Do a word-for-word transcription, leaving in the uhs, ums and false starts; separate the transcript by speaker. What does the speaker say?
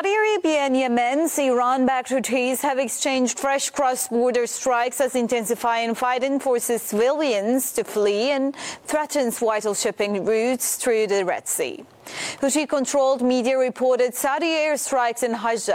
Speaker 1: Saudi Arabia and Yemen's Iran-backed Houthis have exchanged fresh cross-border strikes as intensifying fighting forces civilians to flee and threatens vital shipping routes through the Red Sea. Houthi-controlled media reported Saudi airstrikes in Hajj